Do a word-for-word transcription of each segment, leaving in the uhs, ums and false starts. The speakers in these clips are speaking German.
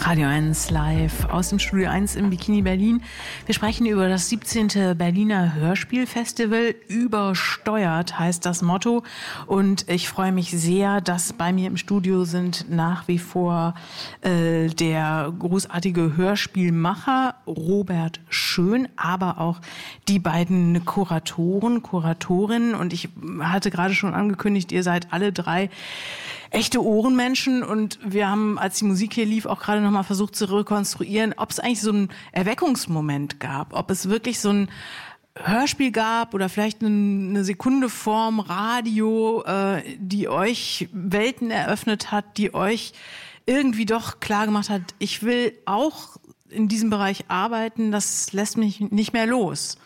Radio eins live aus dem Studio eins im Bikini Berlin. Wir sprechen über das siebzehnte Berliner Hörspielfestival. Übersteuert heißt das Motto. Und ich freue mich sehr, dass bei mir im Studio sind nach wie vor äh, der großartige Hörspielmacher Robert Schön, aber auch die beiden Kuratoren, Kuratorinnen. Und ich hatte gerade schon angekündigt, ihr seid alle drei echte Ohrenmenschen, und wir haben, als die Musik hier lief, auch gerade noch mal versucht zu rekonstruieren, ob es eigentlich so einen Erweckungsmoment gab, ob es wirklich so ein Hörspiel gab oder vielleicht eine Sekunde vorm Radio, äh, die euch Welten eröffnet hat, die euch irgendwie doch klar gemacht hat, ich will auch in diesem Bereich arbeiten, das lässt mich nicht mehr los.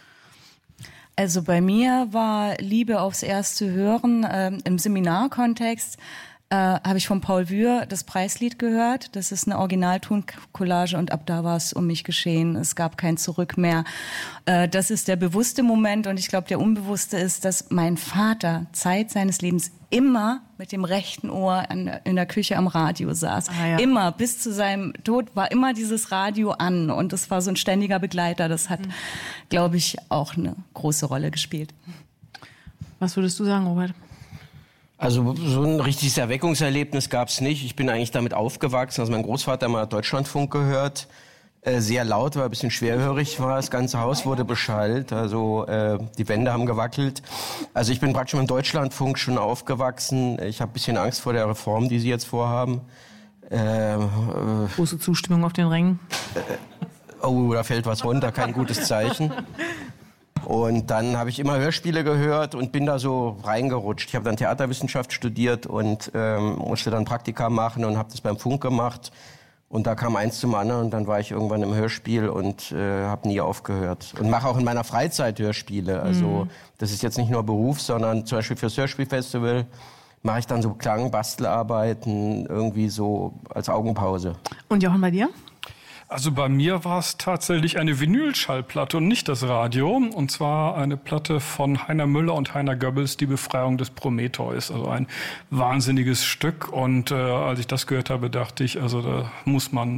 Also bei mir war Liebe aufs erste Hören äh, im Seminarkontext. Äh, habe ich von Paul Wür das Preislied gehört. Das ist eine Originaltoncollage, und ab da war es um mich geschehen. Es gab kein Zurück mehr. Äh, das ist der bewusste Moment, und ich glaube, der unbewusste ist, dass mein Vater Zeit seines Lebens immer mit dem rechten Ohr an, in der Küche am Radio saß. Ah, ja. Immer, bis zu seinem Tod war immer dieses Radio an, und das war so ein ständiger Begleiter. Das hat, mhm. glaube ich, auch eine große Rolle gespielt. Was würdest du sagen, Robert? Also so ein richtiges Erweckungserlebnis gab es nicht. Ich bin eigentlich damit aufgewachsen. Also mein Großvater hat mal Deutschlandfunk gehört. Äh, sehr laut, weil ein bisschen schwerhörig war. Das ganze Haus wurde beschallt. Also äh, die Wände haben gewackelt. Also ich bin praktisch mit dem Deutschlandfunk schon aufgewachsen. Ich habe ein bisschen Angst vor der Reform, die sie jetzt vorhaben. Äh, äh, Große Zustimmung auf den Rängen. Äh, oh, da fällt was runter. Kein gutes Zeichen. Und dann habe ich immer Hörspiele gehört und bin da so reingerutscht. Ich habe dann Theaterwissenschaft studiert und ähm, musste dann Praktika machen und habe das beim Funk gemacht. Und da kam eins zum anderen, und dann war ich irgendwann im Hörspiel und äh, habe nie aufgehört. Und mache auch in meiner Freizeit Hörspiele. Also mhm. das ist jetzt nicht nur Beruf, sondern zum Beispiel fürs Hörspielfestival mache ich dann so Klang-, Bastelarbeiten irgendwie so als Augenpause. Und Jochen, bei dir? Also bei mir war es tatsächlich eine Vinylschallplatte und nicht das Radio. Und zwar eine Platte von Heiner Müller und Heiner Goebbels, Die Befreiung des Prometheus. Also ein wahnsinniges Stück. Und äh, als ich das gehört habe, dachte ich, also da muss man